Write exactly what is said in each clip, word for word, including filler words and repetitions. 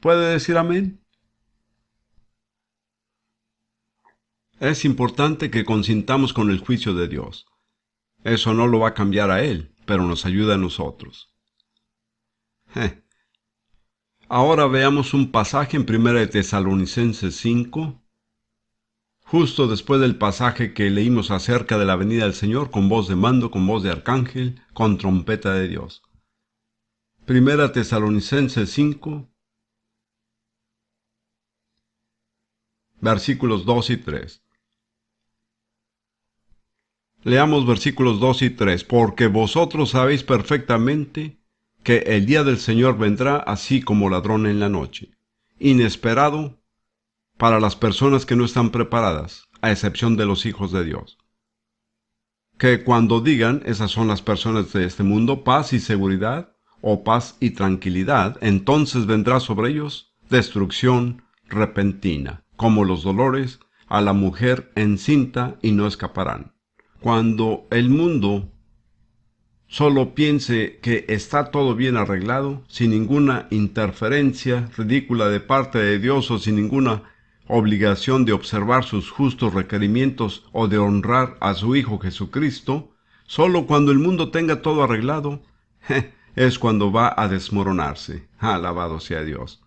¿Puede decir amén? Es importante que consintamos con el juicio de Dios. Eso no lo va a cambiar a Él, pero nos ayuda a nosotros. Je. Ahora veamos un pasaje en Primera de Tesalonicenses cinco, justo después del pasaje que leímos acerca de la venida del Señor, con voz de mando, con voz de arcángel, con trompeta de Dios. Primera Tesalonicenses cinco, versículos dos y tres. Leamos versículos dos y tres. Porque vosotros sabéis perfectamente que el día del Señor vendrá así como ladrón en la noche, inesperado para las personas que no están preparadas, a excepción de los hijos de Dios. Que cuando digan, esas son las personas de este mundo, paz y seguridad, o paz y tranquilidad, entonces vendrá sobre ellos destrucción repentina, como los dolores a la mujer encinta, y no escaparán. Cuando el mundo solo piense que está todo bien arreglado, sin ninguna interferencia ridícula de parte de Dios o sin ninguna obligación de observar sus justos requerimientos o de honrar a su Hijo Jesucristo, solo cuando el mundo tenga todo arreglado, es cuando va a desmoronarse. Alabado sea Dios.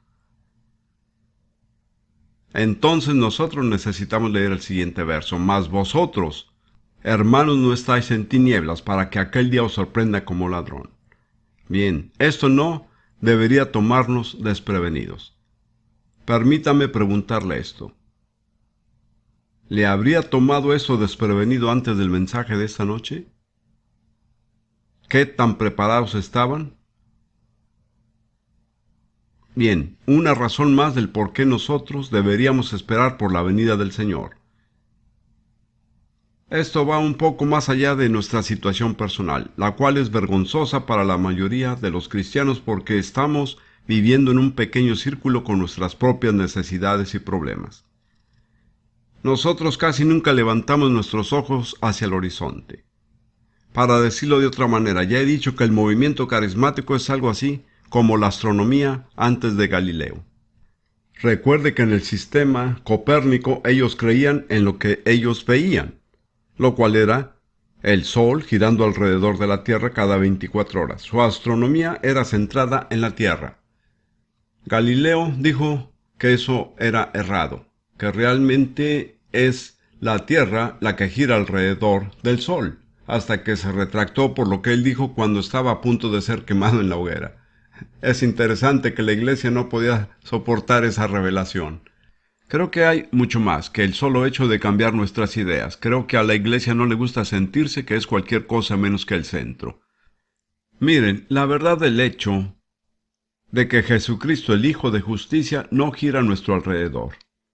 Entonces nosotros necesitamos leer el siguiente verso. Mas vosotros, hermanos, no estáis en tinieblas para que aquel día os sorprenda como ladrón. Bien, esto no debería tomarnos desprevenidos. Permítame preguntarle esto. ¿Le habría tomado eso desprevenido antes del mensaje de esta noche? ¿Qué tan preparados estaban? Bien, una razón más del por qué nosotros deberíamos esperar por la venida del Señor. Esto va un poco más allá de nuestra situación personal, la cual es vergonzosa para la mayoría de los cristianos porque estamos viviendo en un pequeño círculo con nuestras propias necesidades y problemas. Nosotros casi nunca levantamos nuestros ojos hacia el horizonte. Para decirlo de otra manera, ya he dicho que el movimiento carismático es algo así como la astronomía antes de Galileo. Recuerde que en el sistema copérnico ellos creían en lo que ellos veían, lo cual era el Sol girando alrededor de la Tierra cada veinticuatro horas. Su astronomía era centrada en la Tierra. Galileo dijo que eso era errado, que realmente es la Tierra la que gira alrededor del Sol, hasta que se retractó por lo que él dijo cuando estaba a punto de ser quemado en la hoguera. Es interesante que la Iglesia no podía soportar esa revelación. Creo que hay mucho más que el solo hecho de cambiar nuestras ideas. Creo que a la Iglesia no le gusta sentirse que es cualquier cosa menos que el centro. Miren, la verdad del hecho de que Jesucristo, el Hijo de Justicia, no gira a nuestro alrededor.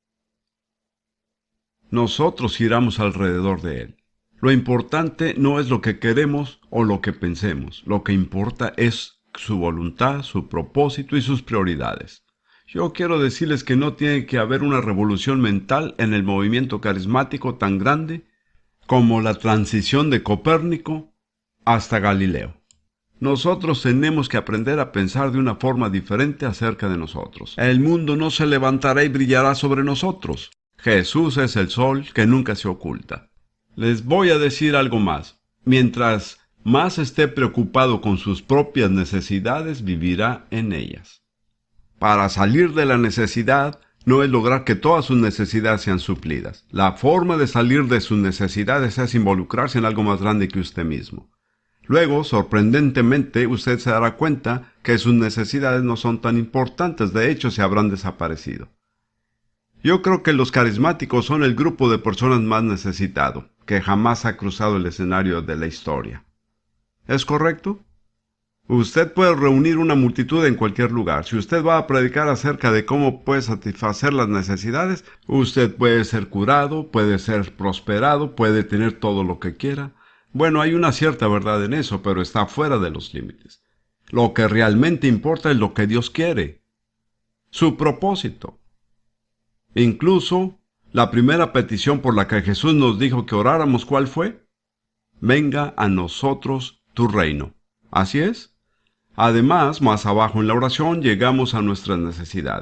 Nosotros giramos alrededor de Él. Lo importante no es lo que queremos o lo que pensemos. Lo que importa es su voluntad, su propósito y sus prioridades. Yo quiero decirles que no tiene que haber una revolución mental en el movimiento carismático tan grande como la transición de Copérnico hasta Galileo. Nosotros tenemos que aprender a pensar de una forma diferente acerca de nosotros. El mundo no se levantará y brillará sobre nosotros. Jesús es el sol que nunca se oculta. Les voy a decir algo más. Mientras más esté preocupado con sus propias necesidades, vivirá en ellas. Para salir de la necesidad no es lograr que todas sus necesidades sean suplidas. La forma de salir de sus necesidades es involucrarse en algo más grande que usted mismo. Luego, sorprendentemente, usted se dará cuenta que sus necesidades no son tan importantes, de hecho se habrán desaparecido. Yo creo que los carismáticos son el grupo de personas más necesitado que jamás ha cruzado el escenario de la historia. ¿Es correcto? Usted puede reunir una multitud en cualquier lugar. Si usted va a predicar acerca de cómo puede satisfacer las necesidades, usted puede ser curado, puede ser prosperado, puede tener todo lo que quiera. Bueno, hay una cierta verdad en eso, pero está fuera de los límites. Lo que realmente importa es lo que Dios quiere, su propósito. Incluso, la primera petición por la que Jesús nos dijo que oráramos, ¿cuál fue? Venga a nosotros tu reino. ¿Así es? Además, más abajo en la oración llegamos a nuestras necesidades.